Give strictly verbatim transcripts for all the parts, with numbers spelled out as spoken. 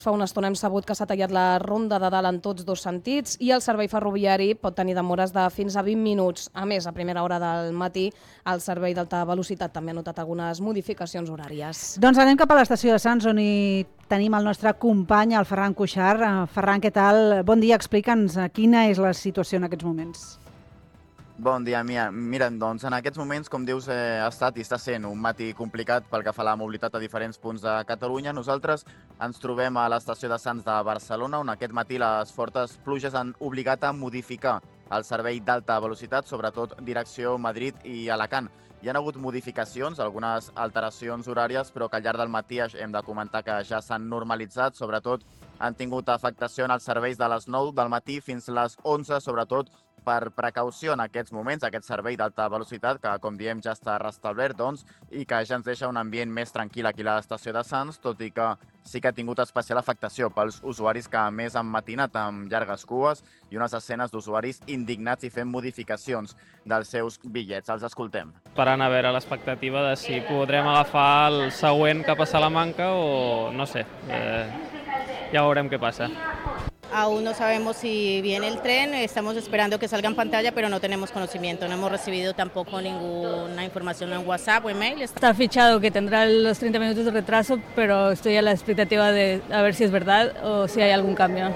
Fa una estona hem sabut que s'ha tallat la ronda de dalt en tots dos sentits i el servei ferroviari pot tenir demores de fins a vint minuts. A més, a primera hora del matí, el servei d'alta velocitat també ha notat algunes modificacions horàries. Doncs anem cap a l'estació de Sants, on hi tenim el nostre company, el Ferran Cuixart. Ferran, què tal? Bon dia, explica'ns quina és la situació en aquests moments. Bon dia, Mia. Mira, doncs en aquests moments, com dius, eh, ha estat i està sent un matí complicat pel que fa a la mobilitat a diferents punts de Catalunya. Nosaltres ens trobem a l'estació de Sants de Barcelona, on aquest matí les fortes pluges han obligat a modificar el servei d'alta velocitat, sobretot direcció Madrid i Alacant. Hi ha hagut modificacions, algunes alteracions horàries, però que al llarg del matí hem de comentar que ja s'han normalitzat. Sobretot han tingut afectació en els serveis de les nou del matí fins a les onze, sobretot per precaució en aquests moments, aquest servei d'alta velocitat, que, com diem, ja està restablert, doncs, i que ja ens deixa un ambient més tranquil aquí a l'estació de Sants, tot i que sí que ha tingut especial afectació pels usuaris que, a més, han matinat amb llargues cues i unes escenes d'usuaris indignats i fent modificacions dels seus bitllets. Els escoltem. Esperant a veure l'expectativa de si podrem agafar el següent cap a Salamanca o no sé, eh, ja veurem què passa. Aún no sabemos si viene el tren, estamos esperando que salga en pantalla, pero no tenemos conocimiento, no hemos recibido tampoco ninguna información en WhatsApp o email. Está fichado que tendrá los treinta minutos de retraso, pero estoy a la expectativa de a ver si es verdad o si hay algún cambio.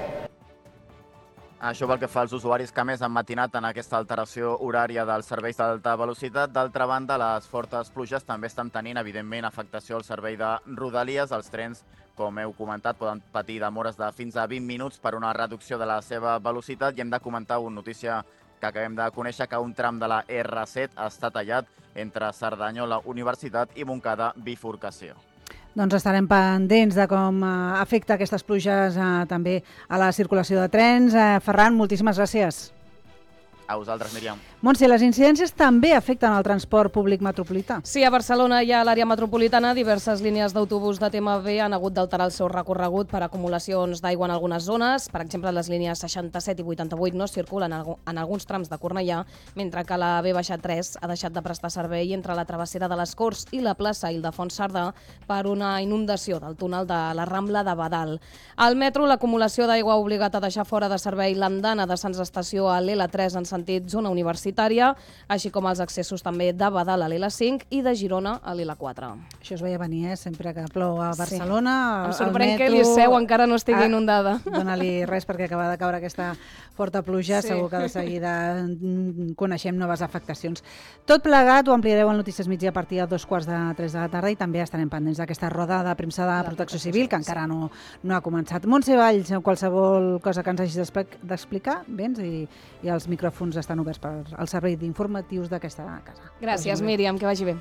Això pel que fa als usuaris que més han matinat en aquesta alteració horària dels serveis d'alta velocitat. D'altra banda, les fortes pluges també estan tenint, evidentment, afectació al servei de Rodalies. Els trens, com heu comentat, poden patir demores de fins a vint minuts per una reducció de la seva velocitat. I hem de comentar una notícia que acabem de conèixer, que un tram de la erre set està tallat entre Cerdanyola, Universitat i Montcada, Bifurcació. Doncs estarem pendents de com afecta aquestes pluges eh, també a la circulació de trens. Eh, Ferran, moltíssimes gràcies. A vosaltres, Míriam. Montse, les incidències també afecten el transport públic metropolità. Sí, a Barcelona i a l'àrea metropolitana diverses línies d'autobús de T M B han hagut d'alterar el seu recorregut per acumulacions d'aigua en algunes zones. Per exemple, les línies seixanta-set i vuitanta-vuit no circulen en alguns trams de Cornellà, mentre que la B tres ha deixat de prestar servei entre la travessera de les Corts i la plaça Ildefons Cerdà per una inundació del túnel de la Rambla de Badal. Al metro, l'acumulació d'aigua ha obligat a deixar fora de servei l'andana de Sants Estació a l'L tres en sentit zona universitària, així com els accessos també de Badal a l'L cinc i de Girona a l'L quatre. Això es veia venir, eh? Sempre que plou a Barcelona. Sí. Em sorprèn que l'Isseu encara no estigui inundada. Dóna-li res perquè acaba de caure aquesta forta pluja, sí. Segur que de seguida coneixem noves afectacions. Tot plegat ho ampliareu al Notícies Migdia a partir de dos quarts de tres de la tarda i també estarem pendents d'aquesta roda de premsa de Protecció Civil, que encara no, no ha començat. Montse Valls, qualsevol cosa que ens hagis d'explicar, vens i, i els micròfons estan oberts per al servei d'informatius d'aquesta casa. Gràcies, Míriam, que vagi bé.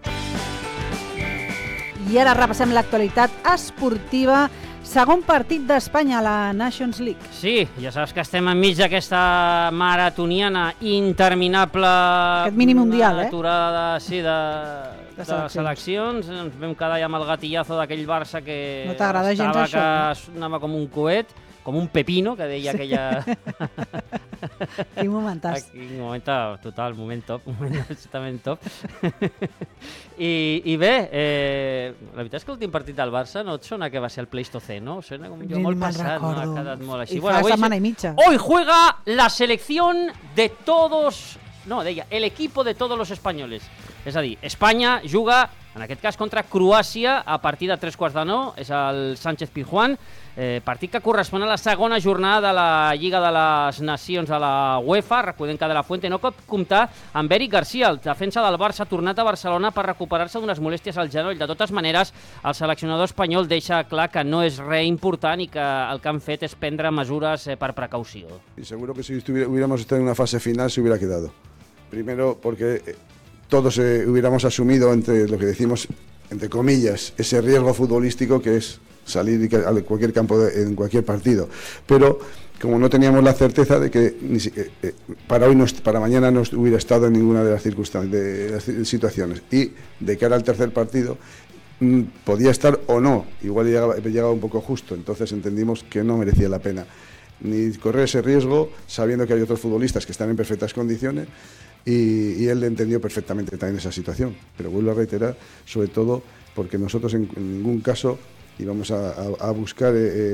I ara repassem l'actualitat esportiva. Segon partit d'Espanya a la Nations League. Sí, ja saps que estem enmig d'aquesta maratoniana interminable... Aquest mini mundial, eh? Aturada, sí, de, de, de seleccions. Ens vam quedar ja amb el gatillazo d'aquell Barça que... No t'agrada gens això? Que anava com un coet, com un pepino, que deia sí. Aquella... Quin momentàs. Quin moment total, moment top, moment absolutament top. I, I bé, eh, la veritat és que l'últim partit del Barça no et sona que va ser el Pleistoceno, no? Sona com jo molt passat, no? Ha quedat molt així. I fa bueno, setmana i mitja. Hoy juega la selección de todos... No, deia, el equipo de todos los españoles. És a dir, Espanya juga, en aquest cas, contra Croàcia a partir de tres quarts de nou. És el Sánchez Pizjuán. Eh, partit que correspon a la segona jornada de la Lliga de les Nacions de la UEFA. Recordem que De La Fuente no pot comptar amb Eric Garcia, el defensa del Barça, ha tornat a Barcelona per recuperar-se d'unes molèsties al genoll. De totes maneres, el seleccionador espanyol deixa clar que no és res important i que el que han fet és prendre mesures eh, per precaució. Y seguro que si hubiéramos estado en una fase final se hubiera quedado. Primero porque todos eh, hubiéramos asumido, entre lo que decimos, entre comillas, ese riesgo futbolístico que es salir a cualquier campo, de, en cualquier partido. Pero como no teníamos la certeza de que ni, eh, para hoy, no, para mañana no hubiera estado en ninguna de las circunstancias, de las situaciones, y de cara al tercer partido mmm, podía estar o no, igual llegaba, llegaba un poco justo, entonces entendimos que no merecía la pena ni correr ese riesgo, sabiendo que hay otros futbolistas que están en perfectas condiciones. Y, y él entendió perfectamente también esa situación, pero vuelvo a reiterar, sobre todo porque nosotros en, en ningún caso íbamos a, a, a buscar eh,